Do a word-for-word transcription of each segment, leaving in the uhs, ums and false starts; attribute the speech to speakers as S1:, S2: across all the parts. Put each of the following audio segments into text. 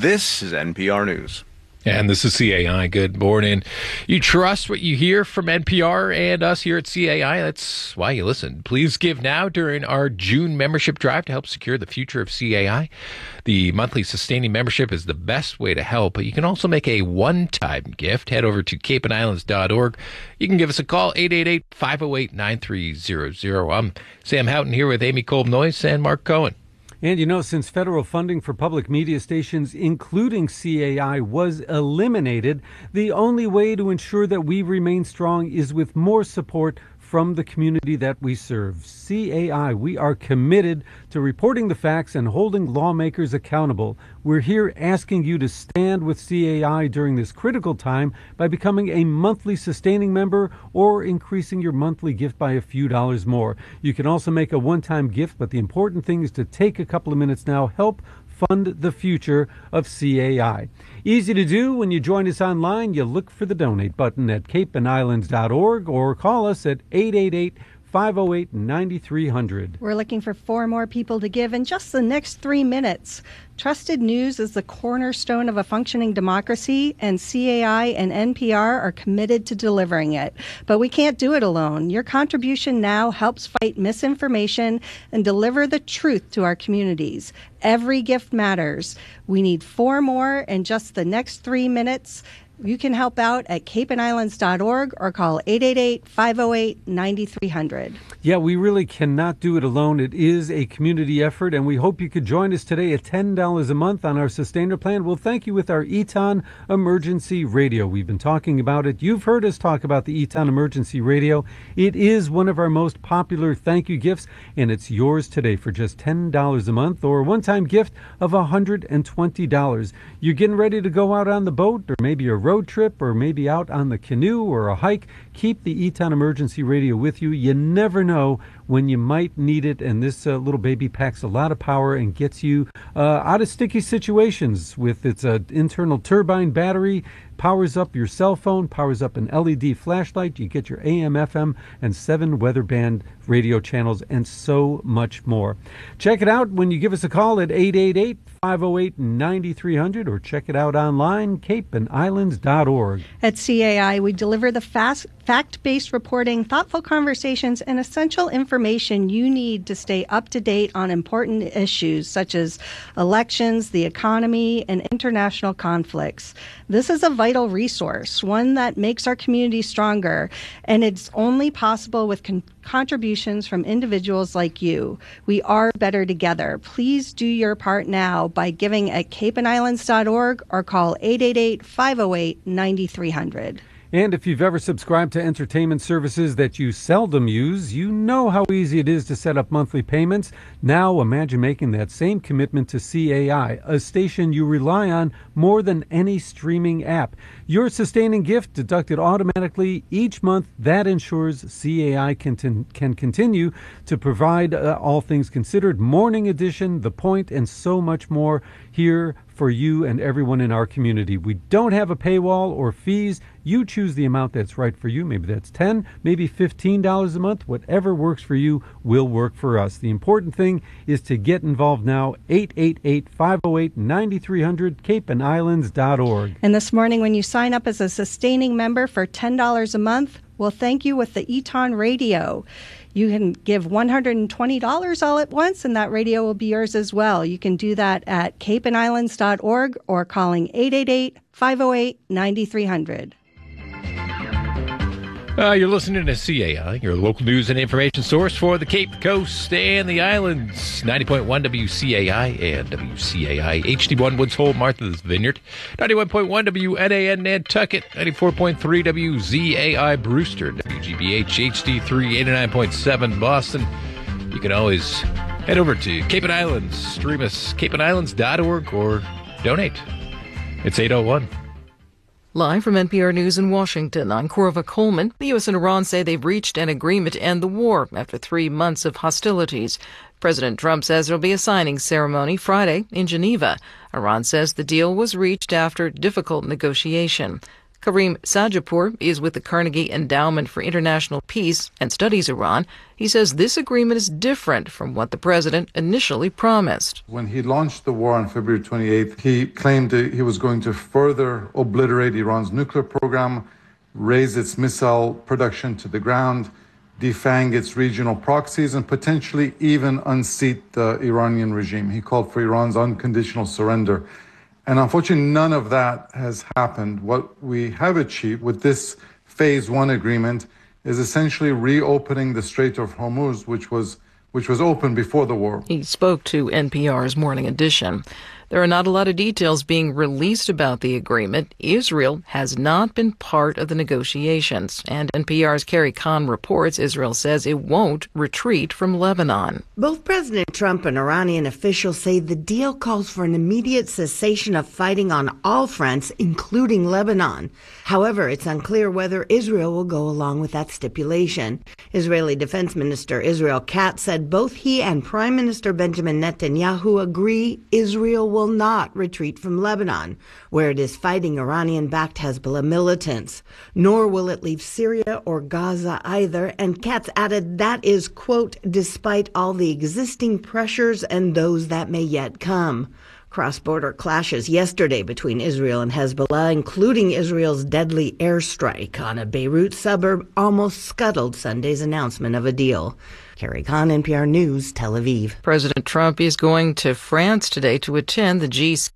S1: This is N P R News.
S2: And this is C A I. Good morning. You trust what you hear from N P R and us here at C A I. That's why you listen. Please give now during our June membership drive to help secure the future of C A I. The monthly sustaining membership is the best way to help, but you can also make a one-time gift. Head over to cape and islands dot org. You can give us a call, eight eight eight, five oh eight, nine three zero zero. I'm Sam Houghton here with Amy Kolb-Noyce and Mark Cohen.
S3: And you know, since federal funding for public media stations, including C A I, was eliminated, the only way to ensure that we remain strong is with more support from the community that we serve. C A I, we are committed to reporting the facts and holding lawmakers accountable. We're here asking you to stand with C A I during this critical time by becoming a monthly sustaining member or increasing your monthly gift by a few dollars more. You can also make a one-time gift, but the important thing is to take a couple of minutes now, help fund the future of C A I. Easy to do. When you join us online, you look for the donate button at cape and islands dot org or call us at eight eight eight, five oh eight, nine three hundred.
S4: We're looking for four more people to give in just the next three minutes. Trusted news is the cornerstone of a functioning democracy, and C A I and N P R are committed to delivering it. But we can't do it alone. Your contribution now helps fight misinformation and deliver the truth to our communities. Every gift matters. We need four more in just the next three minutes. You can help out at cape and islands dot org or call eight eight eight, five oh eight, nine three hundred.
S3: Yeah, we really cannot do it alone. It is a community effort, and we hope you could join us today at ten dollars a month on our Sustainer Plan. We'll thank you with our Eton Emergency Radio. We've been talking about it. You've heard us talk about the Eton Emergency Radio. It is one of our most popular thank you gifts, and it's yours today for just ten dollars a month or a one-time gift of one hundred twenty dollars. You're getting ready to go out on the boat or maybe a road trip or maybe out on the canoe or a hike. Keep the Eton Emergency Radio with you. You never know when you might need it, and this uh, little baby packs a lot of power and gets you uh, out of sticky situations with its uh, internal turbine battery. Powers up your cell phone, powers up an L E D flashlight. You get your A M, F M, and seven weather band radio channels, and so much more. Check it out when you give us a call at eight eight eight, five oh eight, nine three hundred, or check it out online, cape and islands dot org.
S4: At C A I, we deliver the fast, fact-based reporting, thoughtful conversations, and essential information you need to stay up to date on important issues such as elections, the economy, and international conflicts. This is a vital resource, one that makes our community stronger, and it's only possible with con- contributions from individuals like you. We are better together. Please do your part now by giving at cape and islands dot org or call eight eight eight, five oh eight, nine three hundred.
S3: And if you've ever subscribed to entertainment services that you seldom use, you know how easy it is to set up monthly payments. Now imagine making that same commitment to C A I, a station you rely on more than any streaming app. Your sustaining gift deducted automatically each month. That ensures C A I can, t- can continue to provide uh, All Things Considered, Morning Edition, The Point, and so much more here for you and everyone in our community. We don't have a paywall or fees. You choose the amount that's right for you. Maybe that's ten dollars, maybe fifteen dollars a month. Whatever works for you will work for us. The important thing is to get involved now. eight eight eight, five oh eight, nine three hundred, cape and islands dot org.
S4: And this morning, when you sign up as a sustaining member for ten dollars a month, we'll thank you with the Eton Radio. You can give one hundred twenty dollars all at once, and that radio will be yours as well. You can do that at cape and islands dot org or calling eight eight eight, five oh eight, nine three hundred.
S2: Uh, you're listening to C A I, your local news and information source for the Cape Coast and the islands. ninety point one W C A I and W C A I H D one Woods Hole, Martha's Vineyard. ninety-one point one W N A N Nantucket. ninety-four point three W Z A I Brewster. W G B H H D three, eighty-nine point seven Boston. You can always head over to Cape and Islands. Stream us, cape and islands dot org, or donate. It's eight oh one.
S5: Live from N P R News in Washington, I'm Corva Coleman. The U S and Iran say they've reached an agreement to end the war after three months of hostilities. President Trump says there will be a signing ceremony Friday in Geneva. Iran says the deal was reached after difficult negotiation. Karim Sajapur is with the Carnegie Endowment for International Peace and studies Iran. He says this agreement is different from what the president initially promised.
S6: When he launched the war on February twenty-eighth, he claimed that he was going to further obliterate Iran's nuclear program, raise its missile production to the ground, defang its regional proxies, and potentially even unseat the Iranian regime. He called for Iran's unconditional surrender. And unfortunately, none of that has happened. What we have achieved with this phase one agreement is essentially reopening the Strait of Hormuz, which was which was open before the war.
S5: He spoke to N P R's Morning Edition. There are not a lot of details being released about the agreement. Israel has not been part of the negotiations, and N P R's Carrie Khan reports Israel says it won't retreat from Lebanon.
S7: Both President Trump and Iranian officials say the deal calls for an immediate cessation of fighting on all fronts, including Lebanon. However, it's unclear whether Israel will go along with that stipulation. Israeli Defense Minister Israel Katz said both he and Prime Minister Benjamin Netanyahu agree Israel will not retreat from Lebanon, where it is fighting Iranian-backed Hezbollah militants. Nor will it leave Syria or Gaza either, and Katz added that is, quote, despite all the existing pressures and those that may yet come. Cross-border clashes yesterday between Israel and Hezbollah, including Israel's deadly airstrike on a Beirut suburb, almost scuttled Sunday's announcement of a deal. Carrie Khan, N P R News, Tel Aviv.
S5: President Trump is going to France today to attend the G seven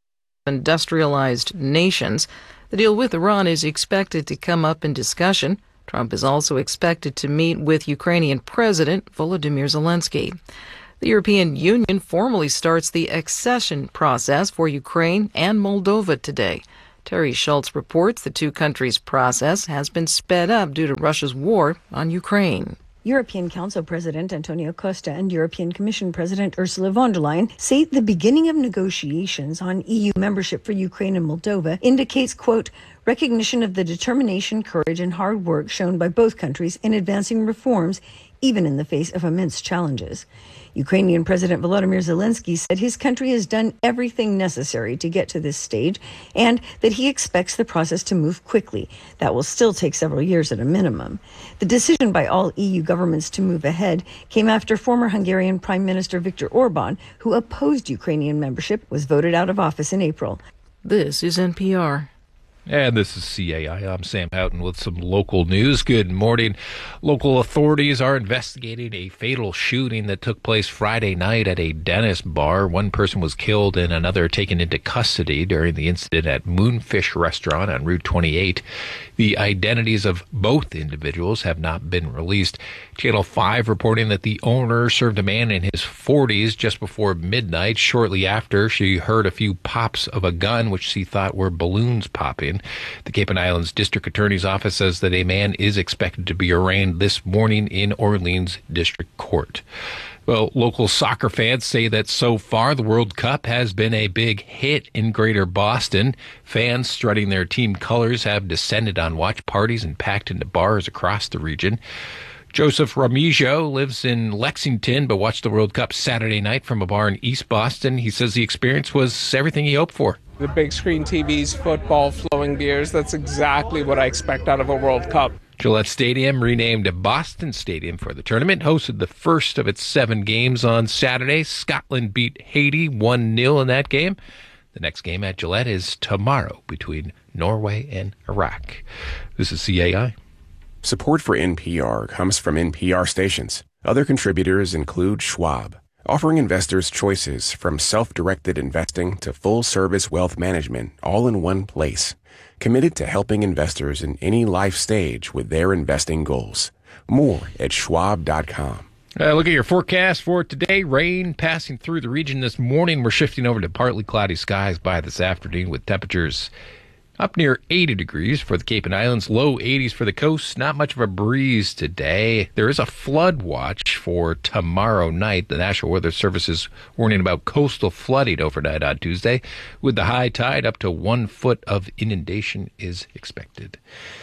S5: industrialized nations. The deal with Iran is expected to come up in discussion. Trump is also expected to meet with Ukrainian President Volodymyr Zelensky. The European Union formally starts the accession process for Ukraine and Moldova today. Terry Schultz reports the two countries' process has been sped up due to Russia's war on Ukraine.
S8: European Council President Antonio Costa and European Commission President Ursula von der Leyen say the beginning of negotiations on E U membership for Ukraine and Moldova indicates, quote, recognition of the determination, courage, and hard work shown by both countries in advancing reforms, even in the face of immense challenges. Ukrainian President Volodymyr Zelensky said his country has done everything necessary to get to this stage and that he expects the process to move quickly. That will still take several years at a minimum. The decision by all E U governments to move ahead came after former Hungarian Prime Minister Viktor Orban, who opposed Ukrainian membership, was voted out of office in April.
S5: This is N P R.
S2: And this is C A I. I'm Sam Houghton with some local news. Good morning. Local authorities are investigating a fatal shooting that took place Friday night at a dentist bar. One person was killed and another taken into custody during the incident at Moonfish Restaurant on Route twenty-eight. The identities of both individuals have not been released. Channel five reporting that the owner served a man in his forties just before midnight. Shortly after, she heard a few pops of a gun, which she thought were balloons popping. The Cape and Islands District Attorney's Office says that a man is expected to be arraigned this morning in Orleans District Court. Well, local soccer fans say that so far the World Cup has been a big hit in Greater Boston. Fans strutting their team colors have descended on watch parties and packed into bars across the region. Joseph Ramijo lives in Lexington but watched the World Cup Saturday night from a bar in East Boston. He says the experience was everything he hoped for.
S9: The big screen T Vs, football, flowing beers, that's exactly what I expect out of a World Cup.
S2: Gillette Stadium, renamed Boston Stadium for the tournament, hosted the first of its seven games on Saturday. Scotland beat Haiti one nil in that game. The next game at Gillette is tomorrow between Norway and Iraq. This is C A I.
S10: Support for N P R comes from N P R stations. Other contributors include Schwab, offering investors choices from self-directed investing to full-service wealth management all in one place. Committed to helping investors in any life stage with their investing goals. More at schwab dot com.
S2: Uh, look at your forecast for today. Rain passing through the region this morning. We're shifting over to partly cloudy skies by this afternoon with temperatures up near eighty degrees for the Cape and Islands, low eighties for the coast. Not much of a breeze today. There is a flood watch for tomorrow night. The National Weather Service is warning about coastal flooding overnight on Tuesday, with the high tide up to one foot of inundation is expected.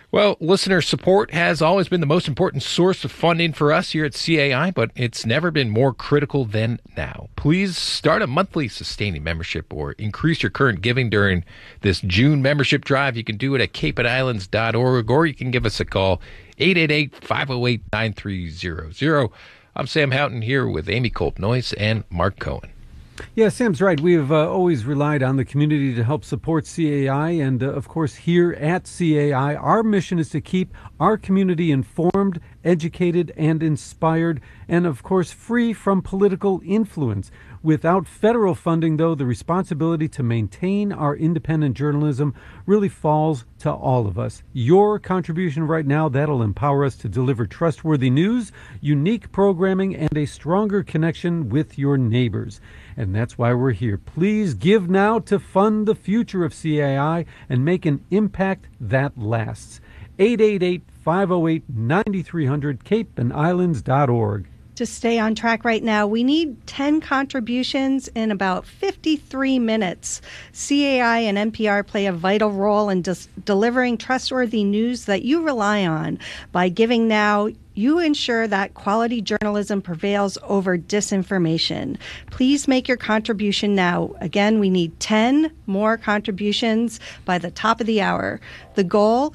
S2: Well, listener support has always been the most important source of funding for us here at C A I, but it's never been more critical than now. Please start a monthly sustaining membership or increase your current giving during this June membership drive. You can do it at cape and islands dot org, or you can give us a call, eight eight eight, five oh eight, nine three zero zero. I'm Sam Houghton here with Amy Kolb-Noyce and Mark Cohen.
S3: Yeah, Sam's right. We have uh, always relied on the community to help support C A I. And, uh, of course, here at C A I, our mission is to keep our community informed, educated, and inspired, and, of course, free from political influence. Without federal funding, though, the responsibility to maintain our independent journalism really falls to all of us. Your contribution right now, that'll empower us to deliver trustworthy news, unique programming, and a stronger connection with your neighbors. And that's why we're here. Please give now to fund the future of C A I and make an impact that lasts. eight eight eight, five oh eight, nine three hundred, cape and islands dot org.
S4: To stay on track right now, we need ten contributions in about fifty-three minutes. C A I and N P R play a vital role in dis- delivering trustworthy news that you rely on. By giving now, you ensure that quality journalism prevails over disinformation. Please make your contribution now. Again, we need ten more contributions by the top of the hour. The goal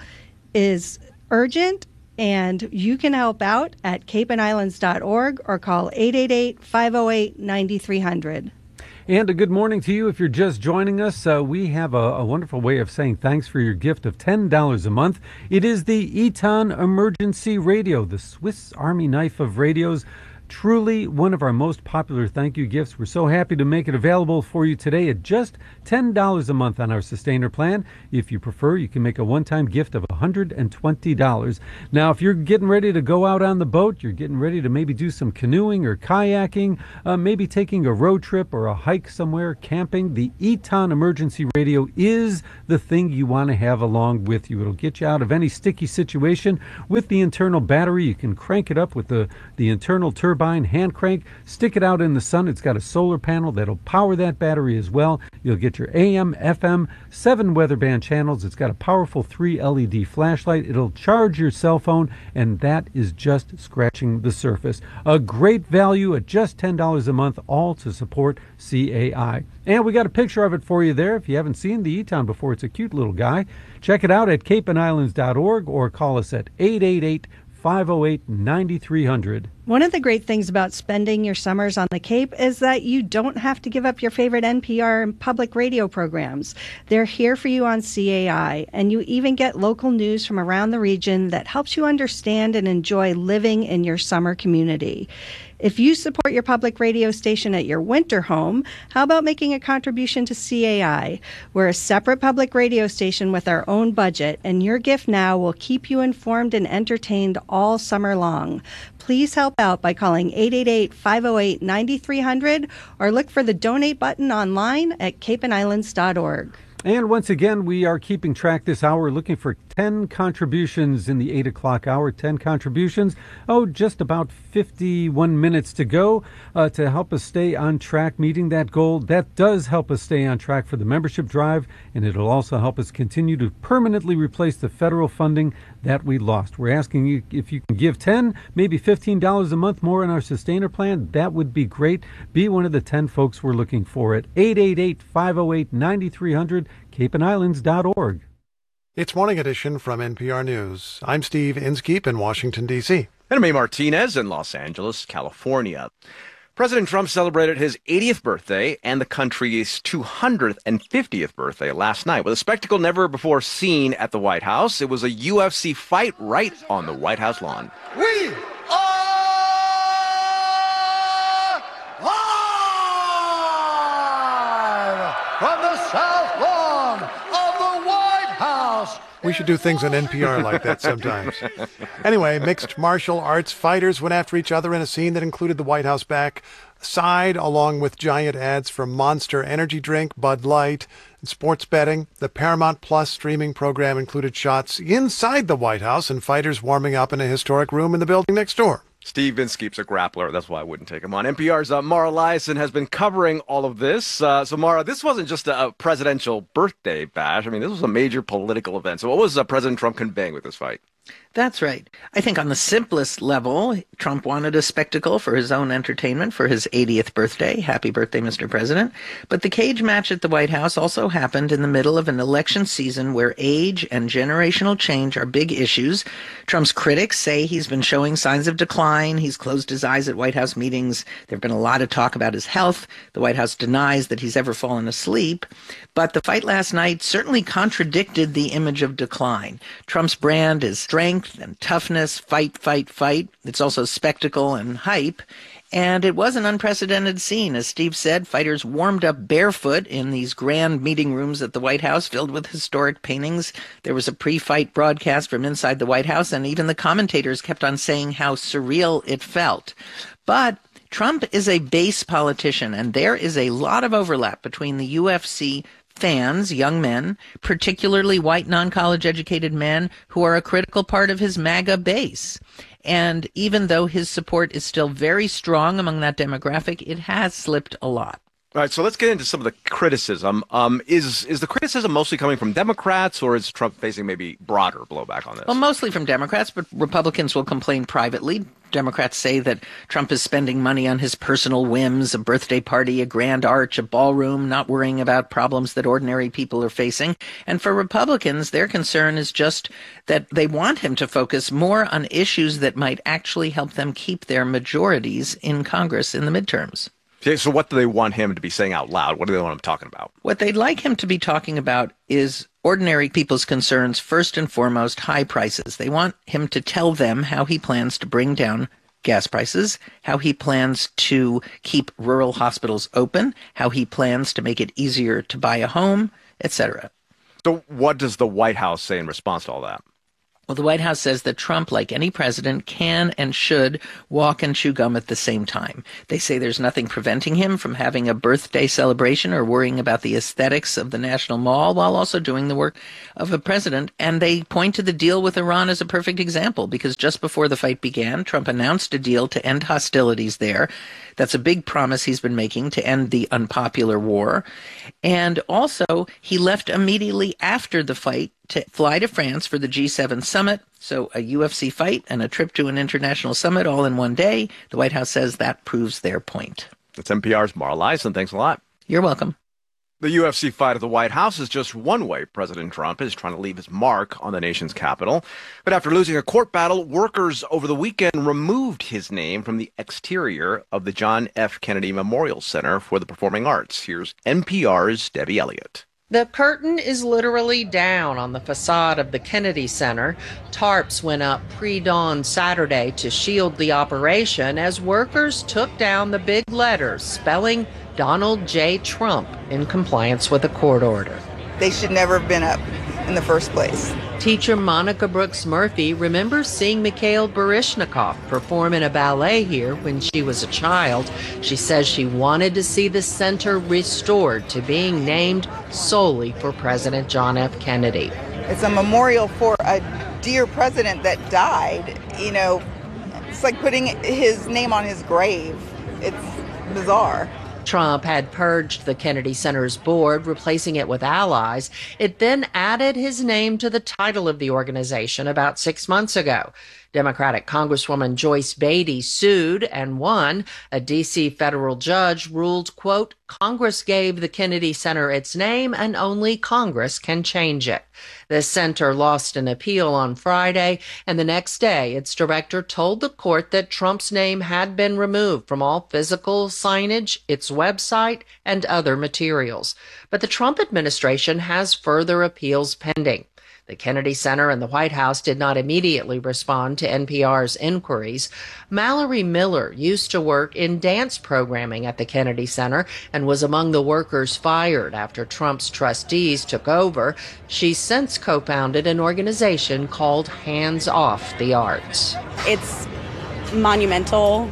S4: is urgent, and you can help out at cape and islands dot org or call eight eight eight, five oh eight, nine three hundred.
S3: And a good morning to you if you're just joining us. Uh, we have a, a wonderful way of saying thanks for your gift of ten dollars a month. It is the Eton Emergency Radio, the Swiss Army knife of radios. Truly one of our most popular thank you gifts. We're so happy to make it available for you today at just ten dollars a month on our Sustainer plan. If you prefer, you can make a one-time gift of one hundred twenty dollars. Now, if you're getting ready to go out on the boat, you're getting ready to maybe do some canoeing or kayaking, uh, maybe taking a road trip or a hike somewhere, camping, the Eton Emergency Radio is the thing you want to have along with you. It'll get you out of any sticky situation. With the internal battery, you can crank it up with the, the internal turbine hand crank, stick it out in the sun. It's got a solar panel that'll power that battery as well. You'll get your A M, F M, seven weather band channels. It's got a powerful three L E D flashlight. It'll charge your cell phone, and that is just scratching the surface. A great value at just ten dollars a month, all to support C A I. And we got a picture of it for you there. If you haven't seen the Eton before, it's a cute little guy. Check it out at cape and islands dot org or call us at eight eight eight, five oh eight, nine three hundred.
S4: One of the great things about spending your summers on the Cape is that you don't have to give up your favorite N P R and public radio programs. They're here for you on C A I, and you even get local news from around the region that helps you understand and enjoy living in your summer community. If you support your public radio station at your winter home, how about making a contribution to C A I? We're a separate public radio station with our own budget, and your gift now will keep you informed and entertained all summer long. Please help out by calling eight eight eight, five oh eight, nine three hundred or look for the donate button online at cape and islands dot org.
S3: And once again, we are keeping track this hour, looking for ten contributions in the eight o'clock hour. ten contributions. Oh, just about fifty-one minutes to go uh, to help us stay on track, meeting that goal. That does help us stay on track for the membership drive, and it'll also help us continue to permanently replace the federal funding that we lost. We're asking you if you can give ten, maybe fifteen dollars a month more in our Sustainer plan. That would be great. Be one of the ten folks we're looking for at eight eight eight, five oh eight, nine three hundred, cape and islands dot org.
S11: It's Morning Edition from N P R News. I'm Steve Inskeep in Washington, D C
S1: And I'm A. Martinez in Los Angeles, California. President Trump celebrated his eightieth birthday and the country's two hundred fiftieth birthday last night with a spectacle never before seen at the White House. It was a U F C fight right on the White House lawn.
S12: We are live from the South Lawn of the White House.
S11: We should do things on N P R like that sometimes. Anyway, mixed martial arts fighters went after each other in a scene that included the White House back side, along with giant ads for Monster Energy Drink, Bud Light, and sports betting. The Paramount Plus streaming program included shots inside the White House and fighters warming up in a historic room in the building next door.
S1: Steve Inskeep's a grappler. That's why I wouldn't take him on. N P R's uh, Mara Liasson has been covering all of this. Uh, so, Mara, this wasn't just a, a presidential birthday bash. I mean, this was a major political event. So what was uh, President Trump conveying with this fight?
S13: That's right. I think on the simplest level, Trump wanted a spectacle for his own entertainment for his eightieth birthday. Happy birthday, Mister President. But the cage match at the White House also happened in the middle of an election season where age and generational change are big issues. Trump's critics say he's been showing signs of decline. He's closed his eyes at White House meetings. There have been a lot of talk about his health. The White House denies that he's ever fallen asleep. But the fight last night certainly contradicted the image of decline. Trump's brand is strength and toughness, fight, fight, fight. It's also spectacle and hype. And it was an unprecedented scene. As Steve said, fighters warmed up barefoot in these grand meeting rooms at the White House filled with historic paintings. There was a pre-fight broadcast from inside the White House, and even the commentators kept on saying how surreal it felt. But Trump is a base politician, and there is a lot of overlap between the U F C fans, young men, particularly white non-college educated men, who are a critical part of his MAGA base. And even though his support is still very strong among that demographic, it has slipped a lot.
S1: All right, so let's get into some of the criticism. Um, is is the criticism mostly coming from Democrats, or is Trump facing maybe broader blowback on this?
S13: Well, mostly from Democrats, but Republicans will complain privately. Democrats say that Trump is spending money on his personal whims, a birthday party, a grand arch, a ballroom, not worrying about problems that ordinary people are facing. And for Republicans, their concern is just that they want him to focus more on issues that might actually help them keep their majorities in Congress in the midterms.
S1: Okay, so what do they want him to be saying out loud? What do they want him talking about?
S13: What they'd like him to be talking about is ordinary people's concerns, first and foremost, high prices. They want him to tell them how he plans to bring down gas prices, how he plans to keep rural hospitals open, how he plans to make it easier to buy a home, et cetera.
S1: So what does the White House say in response to all that?
S13: Well, the White House says that Trump, like any president, can and should walk and chew gum at the same time. They say there's nothing preventing him from having a birthday celebration or worrying about the aesthetics of the National Mall while also doing the work of a president. And they point to the deal with Iran as a perfect example, because just before the fight began, Trump announced a deal to end hostilities there. That's a big promise he's been making to end the unpopular war. And also, he left immediately after the fight to fly to France for the G seven summit. So a U F C fight and a trip to an international summit all in one day. The White House says that proves their point.
S1: That's N P R's Mara Liasson. Thanks a lot.
S13: You're welcome.
S1: The U F C fight at the White House is just one way President Trump is trying to leave his mark on the nation's capital. But after losing a court battle, workers over the weekend removed his name from the exterior of the John F. Kennedy Memorial Center for the Performing Arts. Here's N P R's Debbie Elliott.
S14: The curtain is literally down on the facade of the Kennedy Center. Tarps went up pre-dawn Saturday to shield the operation as workers took down the big letters spelling Donald J. Trump in compliance with a court order.
S15: They should never have been up in the first place.
S14: Teacher Monica Brooks Murphy remembers seeing Mikhail Baryshnikov perform in a ballet here when she was a child. She says she wanted to see the center restored to being named solely for President John F. Kennedy.
S15: It's a memorial for a dear president that died. You know, it's like putting his name on his grave. It's bizarre.
S14: Trump had purged the Kennedy Center's board, replacing it with allies. It then added his name to the title of the organization about six months ago. Democratic Congresswoman Joyce Beatty sued and won. A D C federal judge ruled, quote, Congress gave the Kennedy Center its name and only Congress can change it. The center lost an appeal on Friday, and the next day its director told the court that Trump's name had been removed from all physical signage, its website, and other materials. But the Trump administration has further appeals pending. The Kennedy Center and the White House did not immediately respond to N P R's inquiries. Mallory Miller used to work in dance programming at the Kennedy Center and was among the workers fired after Trump's trustees took over. She's since co-founded an organization called Hands Off the Arts.
S16: It's monumental,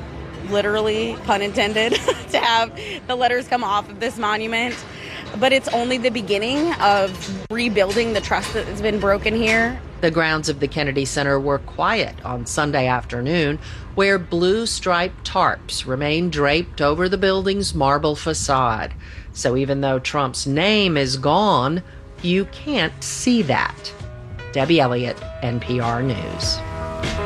S16: literally, pun intended, to have the letters come off of this monument. But it's only the beginning of rebuilding the trust that has been broken here.
S14: The grounds of the Kennedy Center were quiet on Sunday afternoon, where blue-striped tarps remain draped over the building's marble facade. So even though Trump's name is gone, you can't see that. Debbie Elliott, N P R News.